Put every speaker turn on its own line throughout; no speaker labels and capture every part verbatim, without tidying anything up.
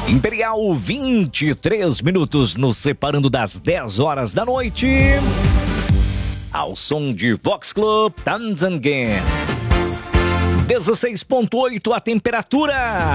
Imperial, vinte e três minutos nos separando das dez horas da noite. Ao som de Vox Club, Tanzangen. dezesseis ponto oito a temperatura.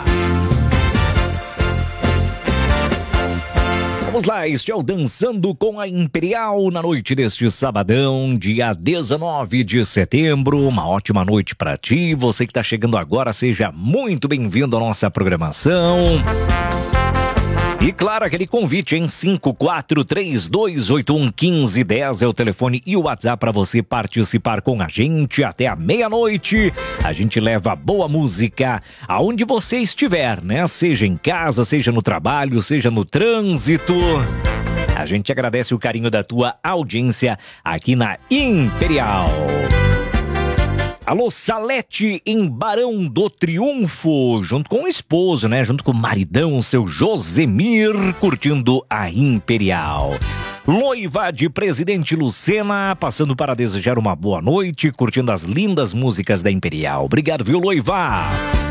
Vamos lá, este é o Dançando com a Imperial na noite deste sabadão, dia dezenove de setembro. Uma ótima noite para ti. Você que está chegando agora, seja muito bem-vindo à nossa programação. E claro, aquele convite em cinco quatro três dois oito um um cinco um zero é o telefone e o WhatsApp para você participar com a gente até a meia-noite. A gente leva boa música aonde você estiver, né? Seja em casa, seja no trabalho, seja no trânsito. A gente agradece o carinho da tua audiência aqui na Imperial. Alô, Salete em Barão do Triunfo, junto com o esposo, né? Junto com o maridão, seu Josemir, curtindo a Imperial. Loiva de Presidente Lucena, passando para desejar uma boa noite, curtindo as lindas músicas da Imperial. Obrigado, viu, Loiva?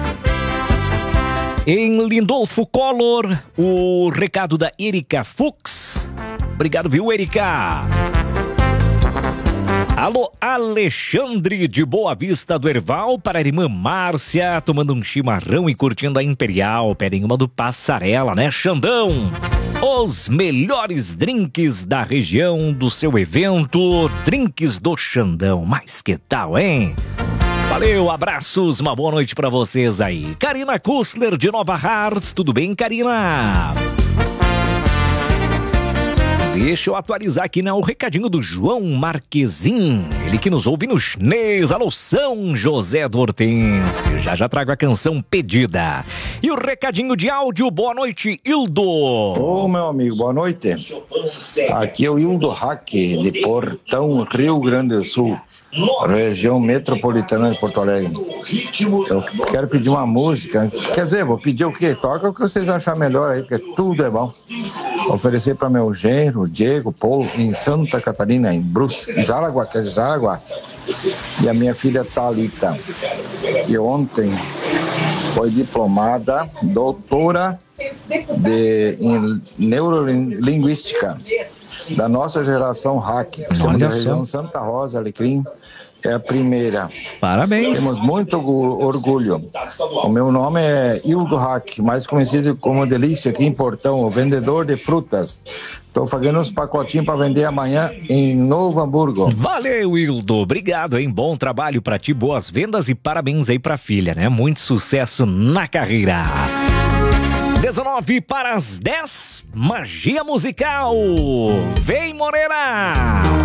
Em Lindolfo Collor, o recado da Erika Fux. Obrigado, viu, Erika? Alô, Alexandre de Boa Vista do Herval, para a irmã Márcia, tomando um chimarrão e curtindo a Imperial. Pedem uma do Passarela, né, Xandão? Os melhores drinks da região do seu evento, Drinks do Xandão. Mas que tal, hein? Valeu, abraços, uma boa noite para vocês aí. Karina Kussler de Nova Hartz, tudo bem, Karina? Deixa eu atualizar aqui, né, o recadinho do João Marquezin, ele que nos ouve no chinês. Alô, São José do Hortêncio, já já trago a canção pedida. E o recadinho de áudio, boa noite, Hildo.
Ô, meu amigo, boa noite. Aqui é o Hildo Hack, de Portão, Rio Grande do Sul, região metropolitana de Porto Alegre. Eu quero pedir uma música, quer dizer, vou pedir o quê? Toca o que vocês acharem melhor aí, porque tudo é bom. Oferecer para meu genro, Diego Paulo, em Santa Catarina, em Brusque, Jaraguá, quer dizer, Jaraguá. E a minha filha Thalita, que ontem foi diplomada, doutora de, em neurolinguística, da nossa geração hack, que somos da região Santa Rosa, Alecrim. É a primeira.
Parabéns.
Temos muito orgulho. O meu nome é Hildo Hack, mais conhecido como Delícia aqui em Portão, o vendedor de frutas. Estou fazendo uns pacotinhos para vender amanhã em Novo Hamburgo.
Valeu, Hildo. Obrigado, hein? Bom trabalho para ti, boas vendas e parabéns aí para a filha, né? Muito sucesso na carreira. dezenove para as dez, magia musical. Vem, Moreira!